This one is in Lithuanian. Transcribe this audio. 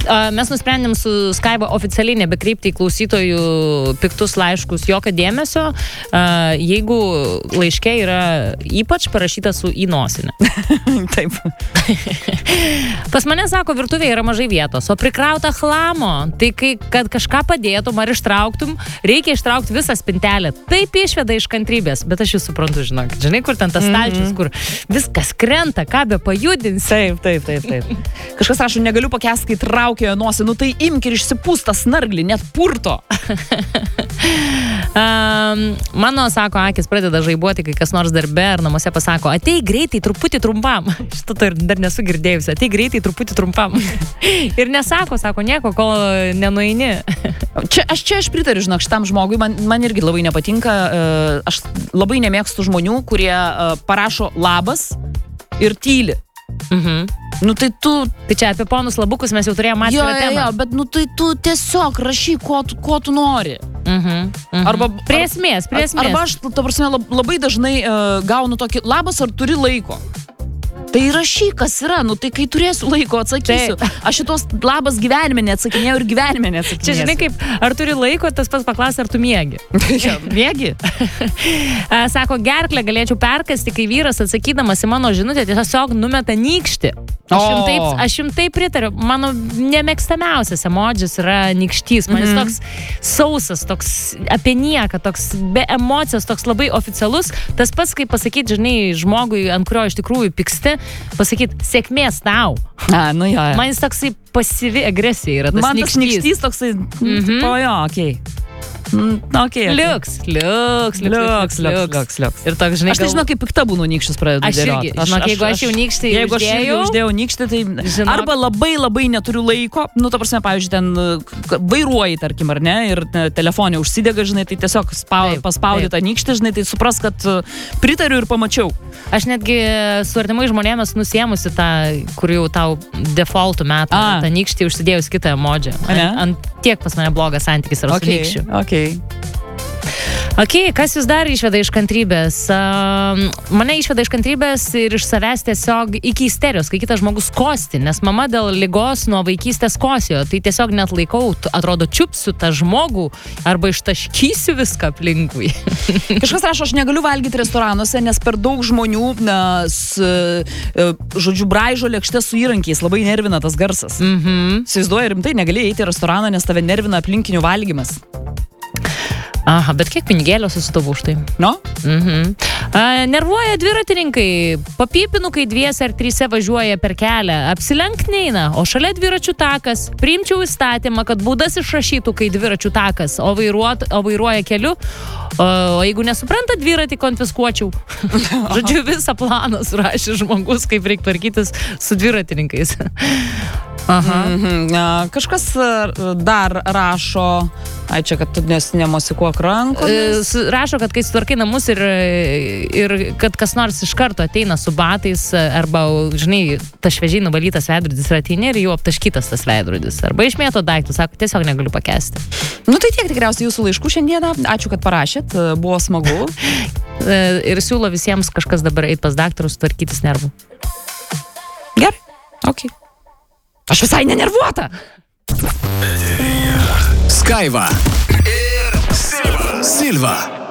Mes nusprendėm su Skype oficialiai nebekreipti į klausytojų piktus laiškus jokio dėmesio, jeigu laiške yra ypač parašyta su į nosinę. Taip. Pas mane, sako, virtuvėje yra mažai vietos, o prikrauta chlamo. Tai kai, kad kažką padėtum ar ištrauktum, reikia ištraukti visą spintelę. Taip išveda iš kantrybės, bet aš jūs suprantu, žinok. Žinai, kur ten tas stalčius, kur viskas krenta, ką be pajudins. Taip. Kažkas rašo, negaliu pakęsti, kai traukėjo nosį. Nu tai imk ir išsipūsta snarglį, net purto. Mano, sako, akis pradeda žaibuoti, kai kas nors darbe ar namuose pasako, atei greitai, truputį trumpam. Šitą dar nesu girdėjusi. Atei greitai, truputį trumpam. Ir nesako, sako, nieko, kol nenueini. Aš pritariu, žinok, šitam žmogui, man irgi labai nepatinka. Aš labai nemėgstu žmonių, kurie parašo labas ir tyli. Nu tai tu... Tai čia apie ponus labukus mes jau turėjome atskirą temą. Jo, bet nu tai tu tiesiog rašyk, ko tu nori. Arba prie esmės. Arba aš, ta prasme, labai dažnai gaunu tokį labas, ar turi laiko. Tai rašyk, kas yra, nu tai kai turėsiu laiko atsakysiu. Aš šitos labas gyvenime neatsakinėjau ir gyvenime neatsakinėsiu. Čia žinai kaip, ar turi laiko, tas pats paklausia, ar tu miegi. Miegi? Sako, gerklę galėčiau perkasti, kai vyras atsakydamas į mano žinutę tiesiog numeta nykštį. Aš jums taip pritariu. Mano nemėgstamiausias emodžis yra nykštys. Man jis toks sausas, toks apie nieką, toks be emocijos, toks labai oficialus. Tas pats, kaip pasakyti, žinai, žmogui, ant kurio iš tikrųjų pyksti, pasakyti, sėkmės tau. Nu jo. Man jis toksai pasyvi agresija yra tas nykštys. Man tas nykštys toksai, okei. Liuks. Ir toks, žinai, aš tai žinau, kaip pikta būnu nykštis pradedu dėlioti. Jeigu aš jau nykštį uždėjau nykštį, tai arba labai neturiu laiko, nu, ta prasme, pavyzdžiui, ten vairuoji, tarkim, ar ne, ir telefonė užsidega, žinai, tai tiesiog paspaudi tą nykštį, žinai, tai supras, kad pritariu ir pamačiau. Aš netgi su artimai žmonėmis nusėmusi tą, kur jau tau defaultų metą, tą nykštį užsidėjus kitą emodžią. Ant tiek pas mane blogas santykis yra su nykščiu. Ok, kas jūs dar išveda iš kantrybės? Mane išveda iš kantrybės ir iš savęs tiesiog iki isterijos, kai kitas žmogus kosti, nes mama dėl ligos nuo vaikystės kosėjo, tai tiesiog net laikau, atrodo, čiupsiu tą žmogų arba ištaškysiu viską aplinkui. Kažkas rašo, aš negaliu valgyti restoranuose, nes per daug žmonių, žodžiu, braižo lėkštės su įrankiais, labai nervina tas garsas. Įsivaizduoji, rimtai negali eiti į restoraną, nes tave nervina aplinkinių valgymas. Aha, bet kiek pinigėlio susitaupau už tai? No? Nervuoja dviratininkai, papypinukai 2 ar 3 važiuoja per kelią, apsilenkt neina, o šalia dviračių takas. Priimčiau įstatymą, kad baudas išrašytų, kai dviračių takas, o vairuoja keliu, o jeigu nesupranta dviratį, konfiskuočiau. Žodžiu, visą planą surašė žmogus, kaip reikia tvarkytis su dviratininkais. Kažkas dar rašo, čia, kad tu nemosikuok rankomis. Rašo, kad kai sutvarkai namus ir kad kas nors iš karto ateina su batais, arba, žinai, tas šviežiai nuvalytas veidrodis ir ateini ir jau aptaškytas tas veidrodis. Arba išmėto daiktus, sako, tiesiog negaliu pakęsti. Nu tai tiek tikriausiai jūsų laiškų šiandieną. Ačiū, kad parašėt, buvo smagu. Ir siūlo visiems kažkas dabar eit pas daktarus tvarkytis nervų. Gerai, ok. Aš visai nenervuota. Skaiva ir Silva.